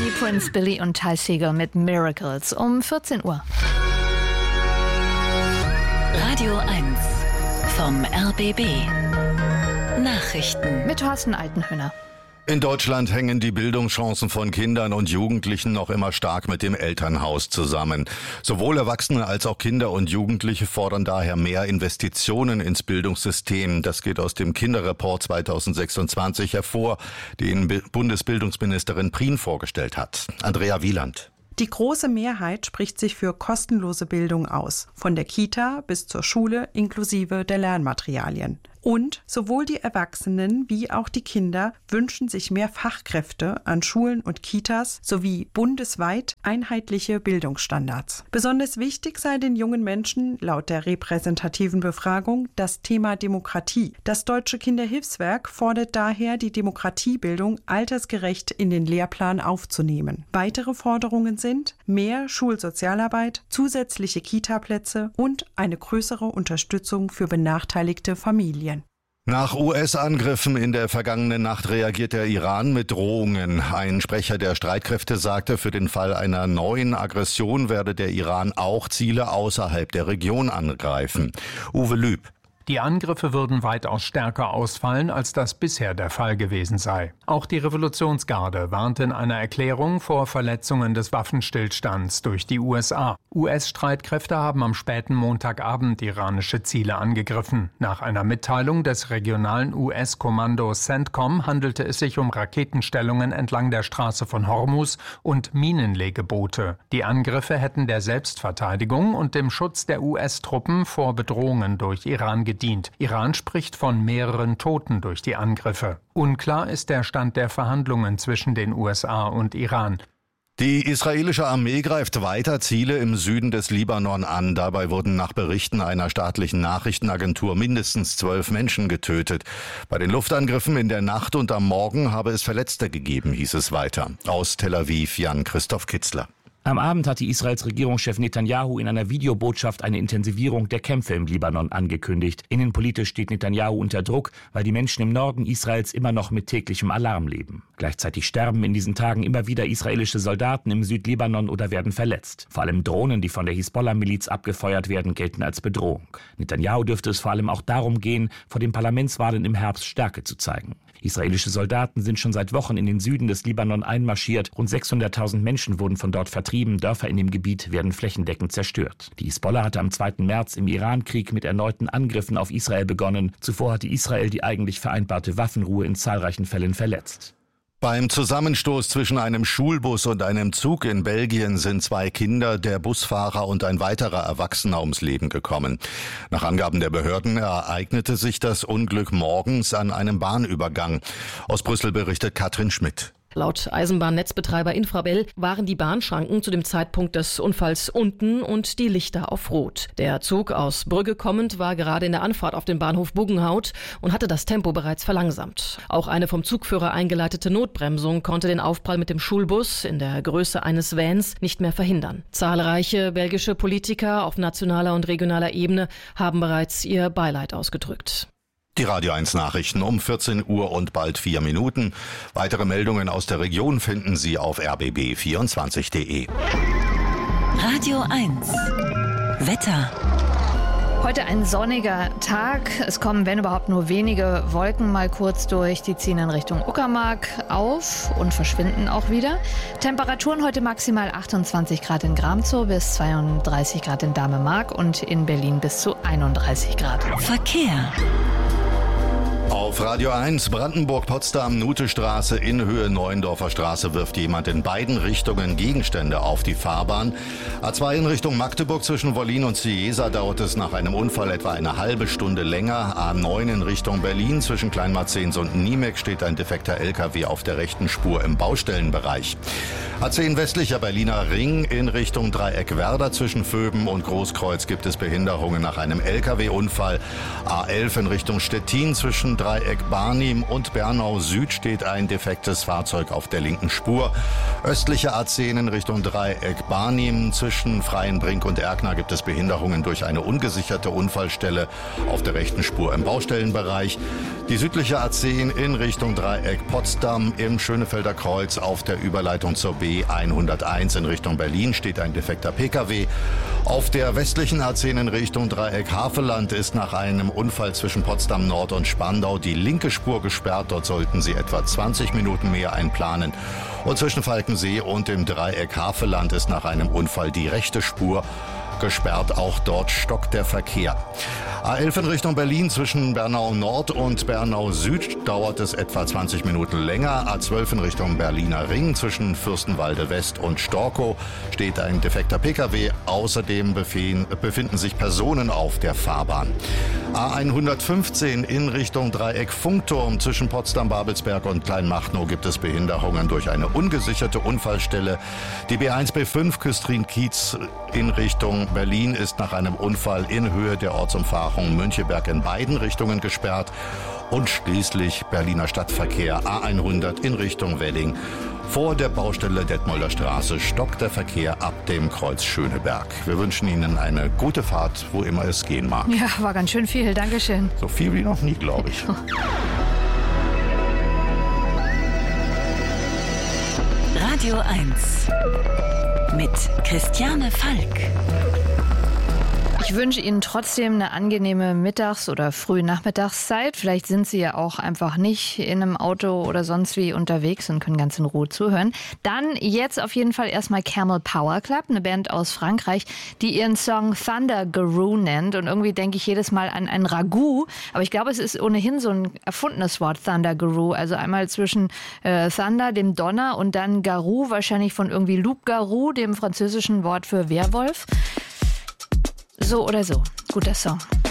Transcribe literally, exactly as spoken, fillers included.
Buddy, Prince Billy und Ty Segall mit Miracles um vierzehn Uhr. Radio eins vom R B B. Nachrichten Mit Thorsten Altenhöhner. In Deutschland hängen die Bildungschancen von Kindern und Jugendlichen noch immer stark mit dem Elternhaus zusammen. Sowohl Erwachsene als auch Kinder und Jugendliche fordern daher mehr Investitionen ins Bildungssystem. Das geht aus dem Kinderreport zweitausendsechsundzwanzig hervor, den Bundesbildungsministerin Prien vorgestellt hat. Andrea Wieland. Die große Mehrheit spricht sich für kostenlose Bildung aus, von der Kita bis zur Schule inklusive der Lernmaterialien. Und sowohl die Erwachsenen wie auch die Kinder wünschen sich mehr Fachkräfte an Schulen und Kitas sowie bundesweit einheitliche Bildungsstandards. Besonders wichtig sei den jungen Menschen laut der repräsentativen Befragung das Thema Demokratie. Das Deutsche Kinderhilfswerk fordert daher, die Demokratiebildung altersgerecht in den Lehrplan aufzunehmen. Weitere Forderungen sind mehr Schulsozialarbeit, zusätzliche Kita-Plätze und eine größere Unterstützung für benachteiligte Familien. Nach U S-Angriffen in der vergangenen Nacht reagiert der Iran mit Drohungen. Ein Sprecher der Streitkräfte sagte, für den Fall einer neuen Aggression werde der Iran auch Ziele außerhalb der Region angreifen. Uwe Lüb. Die Angriffe würden weitaus stärker ausfallen, als das bisher der Fall gewesen sei. Auch die Revolutionsgarde warnte in einer Erklärung vor Verletzungen des Waffenstillstands durch die U S A. U S-Streitkräfte haben am späten Montagabend iranische Ziele angegriffen. Nach einer Mitteilung des regionalen U S-Kommandos CENTCOM handelte es sich um Raketenstellungen entlang der Straße von Hormuz und Minenlegeboote. Die Angriffe hätten der Selbstverteidigung und dem Schutz der U S-Truppen vor Bedrohungen durch Iran gedient. Iran spricht von mehreren Toten durch die Angriffe. Unklar ist der Stand der Verhandlungen zwischen den U S A und Iran. Die israelische Armee greift weiter Ziele im Süden des Libanon an. Dabei wurden nach Berichten einer staatlichen Nachrichtenagentur mindestens zwölf Menschen getötet. Bei den Luftangriffen in der Nacht und am Morgen habe es Verletzte gegeben, hieß es weiter. Aus Tel Aviv Jan-Christoph Kitzler. Am Abend hatte Israels Regierungschef Netanyahu in einer Videobotschaft eine Intensivierung der Kämpfe im Libanon angekündigt. Innenpolitisch steht Netanyahu unter Druck, weil die Menschen im Norden Israels immer noch mit täglichem Alarm leben. Gleichzeitig sterben in diesen Tagen immer wieder israelische Soldaten im Südlibanon oder werden verletzt. Vor allem Drohnen, die von der Hisbollah-Miliz abgefeuert werden, gelten als Bedrohung. Netanyahu dürfte es vor allem auch darum gehen, vor den Parlamentswahlen im Herbst Stärke zu zeigen. Israelische Soldaten sind schon seit Wochen in den Süden des Libanon einmarschiert. Rund sechshunderttausend Menschen wurden von dort vertrieben. Dörfer in dem Gebiet werden flächendeckend zerstört. Die Hisbollah hatte am zweiten März im Irankrieg mit erneuten Angriffen auf Israel begonnen. Zuvor hatte Israel die eigentlich vereinbarte Waffenruhe in zahlreichen Fällen verletzt. Beim Zusammenstoß zwischen einem Schulbus und einem Zug in Belgien sind zwei Kinder, der Busfahrer und ein weiterer Erwachsener ums Leben gekommen. Nach Angaben der Behörden ereignete sich das Unglück morgens an einem Bahnübergang. Aus Brüssel berichtet Katrin Schmidt. Laut Eisenbahnnetzbetreiber Infrabel waren die Bahnschranken zu dem Zeitpunkt des Unfalls unten und die Lichter auf Rot. Der Zug aus Brügge kommend war gerade in der Anfahrt auf den Bahnhof Buggenhaut und hatte das Tempo bereits verlangsamt. Auch eine vom Zugführer eingeleitete Notbremsung konnte den Aufprall mit dem Schulbus in der Größe eines Vans nicht mehr verhindern. Zahlreiche belgische Politiker auf nationaler und regionaler Ebene haben bereits ihr Beileid ausgedrückt. Die Radio eins Nachrichten um vierzehn Uhr und bald vier Minuten. Weitere Meldungen aus der Region finden Sie auf r b b vierundzwanzig punkt d e. Radio eins Wetter. Heute ein sonniger Tag. Es kommen, wenn überhaupt, nur wenige Wolken mal kurz durch. Die ziehen in Richtung Uckermark auf und verschwinden auch wieder. Temperaturen heute maximal achtundzwanzig Grad in Gramzow bis zweiunddreißig Grad in Dahme-Mark und in Berlin bis zu einunddreißig Grad. Verkehr. Auf Radio eins, Brandenburg-Potsdam, Nutestraße in Höhe Neuendorfer Straße wirft jemand in beiden Richtungen Gegenstände auf die Fahrbahn. A zwei in Richtung Magdeburg zwischen Wollin und Ciesa dauert es nach einem Unfall etwa eine halbe Stunde länger. A neun in Richtung Berlin zwischen Kleinmarzens und Niemek steht ein defekter L K W auf der rechten Spur im Baustellenbereich. A zehn westlicher Berliner Ring in Richtung Dreieck Werder zwischen Vöben und Großkreuz gibt es Behinderungen nach einem L K W-Unfall. A elf in Richtung Stettin zwischen Dreieck Dreieck Barnim und Bernau Süd steht ein defektes Fahrzeug auf der linken Spur. Östliche A zehn in Richtung Dreieck Barnim. Zwischen Freienbrink und Erkner gibt es Behinderungen durch eine ungesicherte Unfallstelle auf der rechten Spur im Baustellenbereich. Die südliche A zehn in Richtung Dreieck Potsdam im Schönefelder Kreuz auf der Überleitung zur B hunderteins in Richtung Berlin steht ein defekter Pkw. Auf der westlichen A zehn in Richtung Dreieck Havelland ist nach einem Unfall zwischen Potsdam Nord und Spandau die linke Spur gesperrt. Dort sollten Sie etwa zwanzig Minuten mehr einplanen. Und zwischen Falkensee und dem Dreieck Havelland ist nach einem Unfall die rechte Spur gesperrt. Auch dort stockt der Verkehr. A elf in Richtung Berlin zwischen Bernau Nord und Bernau Süd dauert es etwa zwanzig Minuten länger. A zwölf in Richtung Berliner Ring zwischen Fürstenwalde West und Storkow steht ein defekter Pkw. Außerdem befinden sich Personen auf der Fahrbahn. A hundertfünfzehn in Richtung Dreieck Funkturm zwischen Potsdam-Babelsberg und Kleinmachnow gibt es Behinderungen durch eine ungesicherte Unfallstelle. Die B eins B fünf Küstrin-Kiez in Richtung Berlin ist nach einem Unfall in Höhe der Ortsumfahrung Müncheberg in beiden Richtungen gesperrt. Und schließlich Berliner Stadtverkehr A hundert in Richtung Wedding. Vor der Baustelle Detmolder Straße stockt der Verkehr ab dem Kreuz Schöneberg. Wir wünschen Ihnen eine gute Fahrt, wo immer es gehen mag. Ja, war ganz schön viel. Dankeschön. So viel wie noch nie, glaube ich. Radio eins mit Christiane Falk. Ich wünsche Ihnen trotzdem eine angenehme Mittags- oder frühe Nachmittagszeit. Vielleicht sind Sie ja auch einfach nicht in einem Auto oder sonst wie unterwegs und können ganz in Ruhe zuhören. Dann jetzt auf jeden Fall erstmal Camel Power Club, eine Band aus Frankreich, die ihren Song Thunder Guru nennt. Und irgendwie denke ich jedes Mal an ein Ragout. Aber ich glaube, es ist ohnehin so ein erfundenes Wort, Thunder Guru. Also einmal zwischen äh, Thunder, dem Donner, und dann Garou, wahrscheinlich von irgendwie Loup Garou, dem französischen Wort für Werwolf. So oder so, guter Song.